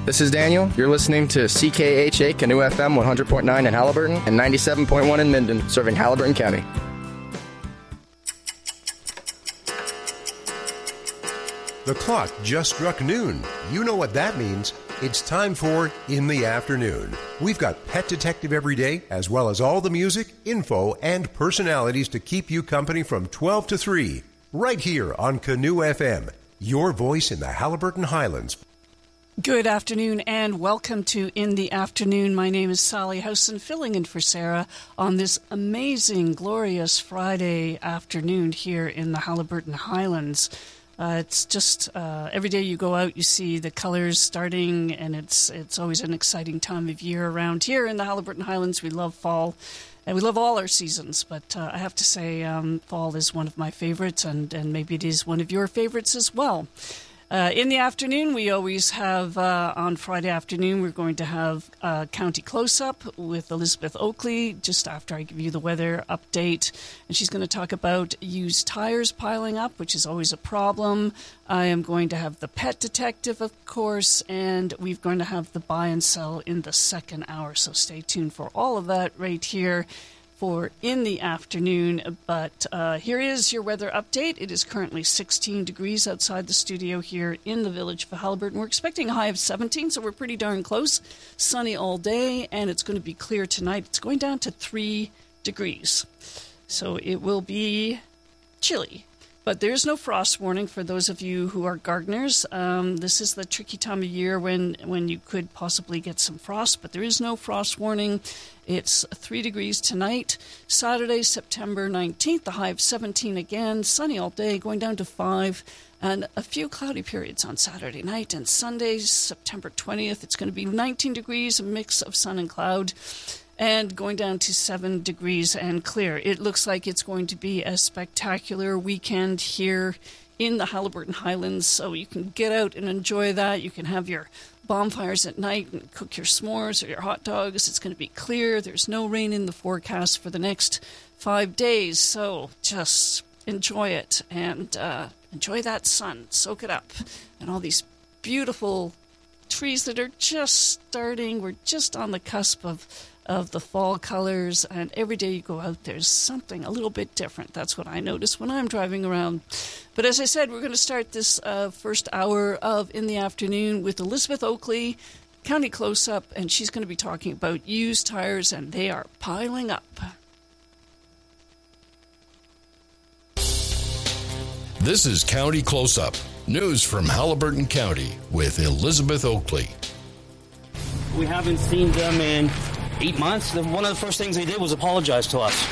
This is Daniel. You're listening to CKHA Canoe FM 100.9 in Haliburton and 97.1 in Minden, serving Haliburton County. The clock just struck noon. You know what that means. It's time for In the Afternoon. We've got Pet Detective every day, as well as all the music, info, and personalities to keep you company from 12 to 3. Right here on Canoe FM, your voice in the Haliburton Highlands. Good afternoon and welcome to In the Afternoon. My name is Sally Howson, filling in for Sarah on this amazing, glorious Friday afternoon here in the Haliburton Highlands. It's just every day you go out, you see the colors starting, and it's always an exciting time of year around here in the Haliburton Highlands. We love fall, and we love all our seasons, but I have to say fall is one of my favorites, and maybe it is one of your favorites as well. In the afternoon, we always have, on Friday afternoon, we're going to have County Close-Up with Elizabeth Oakley, just after I give you the weather update. And she's going to talk about used tires piling up, which is always a problem. I am going to have the Pet Detective, of course, and we're going to have the buy and sell in the second hour. So stay tuned for all of that right here for In the Afternoon. But here is your weather update. It is currently 16 degrees outside the studio here in the village of Haliburton. We're expecting a high of 17, so we're pretty darn close. Sunny all day, and it's going to be clear tonight. It's going down to 3 degrees. So it will be chilly. But there's no frost warning for those of you who are gardeners. This is the tricky time of year when you could possibly get some frost, but there is no frost warning. It's 3 degrees tonight. Saturday, September 19th, the high of 17 again. Sunny all day, going down to 5. And a few cloudy periods on Saturday night. And Sunday, September 20th, it's going to be 19 degrees, a mix of sun and cloud. And going down to 7 degrees and clear. It looks like it's going to be a spectacular weekend here in the Haliburton Highlands, so you can get out and enjoy that. You can have your bonfires at night and cook your s'mores or your hot dogs. It's going to be clear. There's no rain in the forecast for the next 5 days, so just enjoy it and enjoy that sun. Soak it up. And all these beautiful trees that are just starting. We're just on the cusp of the fall colors, and every day you go out, there's something a little bit different. That's what I notice when I'm driving around. But as I said, we're going to start this first hour of In the Afternoon with Elizabeth Oakley, County Close-Up, and she's going to be talking about used tires, and they are piling up. This is County Close-Up, news from Haliburton County with Elizabeth Oakley. We haven't seen them in 8 months. One of the first things they did was apologize to us.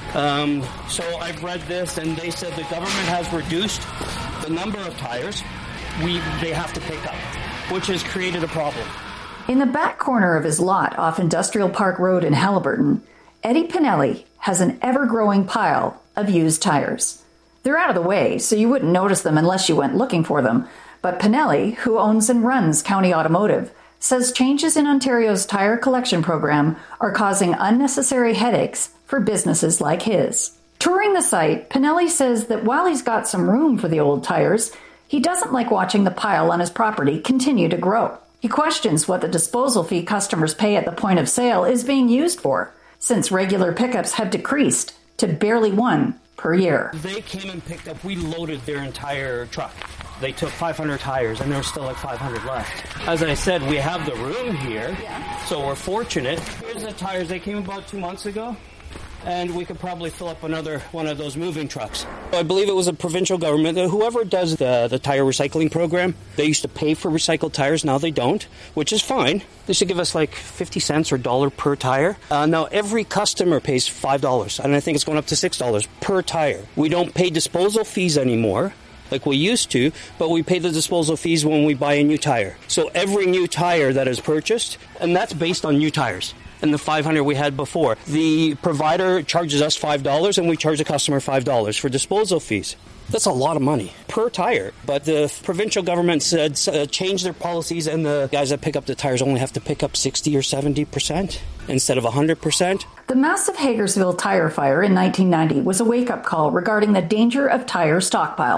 So I've read this, and they said the government has reduced the number of tires they have to pick up, which has created a problem. In the back corner of his lot off Industrial Park Road in Haliburton, Eddie Pinelli has an ever-growing pile of used tires. They're out of the way, so you wouldn't notice them unless you went looking for them. But Pinelli, who owns and runs County Automotive, says changes in Ontario's tire collection program are causing unnecessary headaches for businesses like his. Touring the site, Pinelli says that while he's got some room for the old tires, he doesn't like watching the pile on his property continue to grow. He questions what the disposal fee customers pay at the point of sale is being used for, since regular pickups have decreased to barely one per year. They came and picked up, we loaded their entire truck. They took 500 tires, and there's still like 500 left. As I said, we have the room here, so we're fortunate. Here's the tires. They came about 2 months ago, and we could probably fill up another one of those moving trucks. I believe it was a provincial government. Whoever does the tire recycling program, they used to pay for recycled tires. Now they don't, which is fine. They should give us like 50 cents or $1 per tire. Now every customer pays $5, and I think it's going up to $6 per tire. We don't pay disposal fees anymore like we used to, but we pay the disposal fees when we buy a new tire. So every new tire that is purchased, and that's based on new tires, and the 500 we had before, the provider charges us $5 and we charge the customer $5 for disposal fees. That's a lot of money per tire. But the provincial government said change their policies, and the guys that pick up the tires only have to pick up 60 or 70% instead of 100%. The massive Hagersville tire fire in 1990 was a wake-up call regarding the danger of tire stockpiles.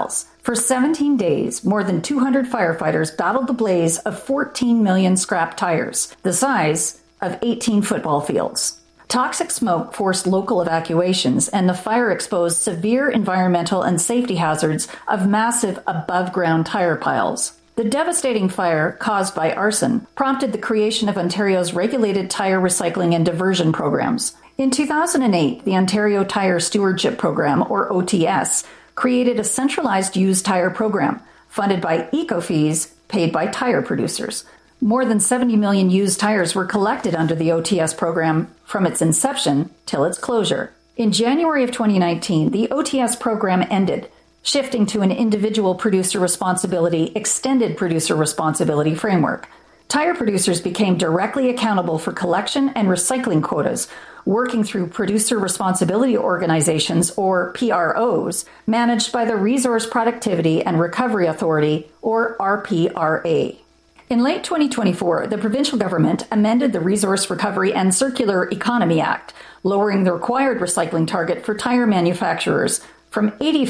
For 17 days, more than 200 firefighters battled the blaze of 14 million scrap tires, the size of 18 football fields. Toxic smoke forced local evacuations, and the fire exposed severe environmental and safety hazards of massive above-ground tire piles. The devastating fire, caused by arson, prompted the creation of Ontario's regulated tire recycling and diversion programs. In 2008, the Ontario Tire Stewardship Program, or OTS, created a centralized used tire program, funded by eco-fees paid by tire producers. More than 70 million used tires were collected under the OTS program from its inception till its closure. In January of 2019, the OTS program ended, shifting to an individual producer responsibility, extended producer responsibility framework. Tire producers became directly accountable for collection and recycling quotas, working through producer responsibility organizations, or PROs, managed by the Resource Productivity and Recovery Authority, or RPRA. In late 2024, the provincial government amended the Resource Recovery and Circular Economy Act, lowering the required recycling target for tire manufacturers from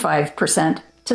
85% to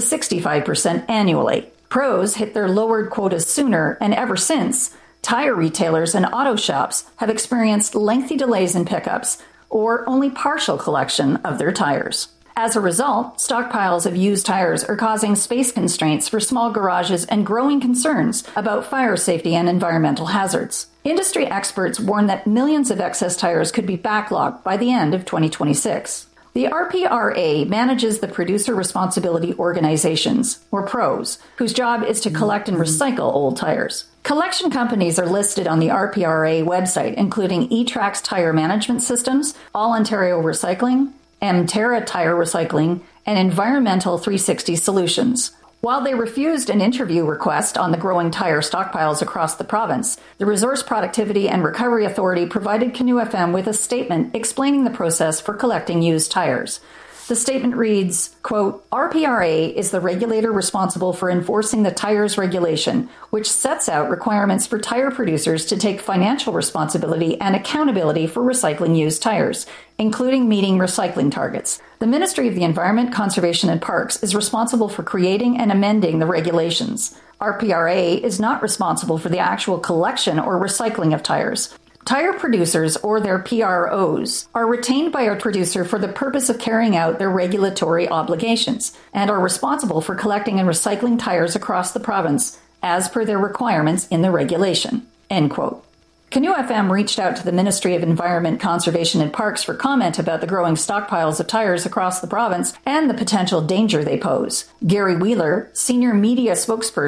65% annually. Pros hit their lowered quotas sooner, and ever since, tire retailers and auto shops have experienced lengthy delays in pickups or only partial collection of their tires. As a result, stockpiles of used tires are causing space constraints for small garages and growing concerns about fire safety and environmental hazards. Industry experts warn that millions of excess tires could be backlogged by the end of 2026. The RPRA manages the Producer Responsibility Organizations, or PROs, whose job is to collect and recycle old tires. Collection companies are listed on the RPRA website, including eTrax Tire Management Systems, All Ontario Recycling, Mterra Tire Recycling, and Environmental 360 Solutions. While they refused an interview request on the growing tire stockpiles across the province, the Resource Productivity and Recovery Authority provided Canoe FM with a statement explaining the process for collecting used tires. The statement reads, quote, RPRA is the regulator responsible for enforcing the tires regulation, which sets out requirements for tire producers to take financial responsibility and accountability for recycling used tires, including meeting recycling targets. The Ministry of the Environment, Conservation and Parks is responsible for creating and amending the regulations. RPRA is not responsible for the actual collection or recycling of tires. Tire producers, or their PROs, are retained by a producer for the purpose of carrying out their regulatory obligations and are responsible for collecting and recycling tires across the province as per their requirements in the regulation. End quote. Canoe FM reached out to the Ministry of Environment, Conservation and Parks for comment about the growing stockpiles of tires across the province and the potential danger they pose. Gary Wheeler, senior media spokesperson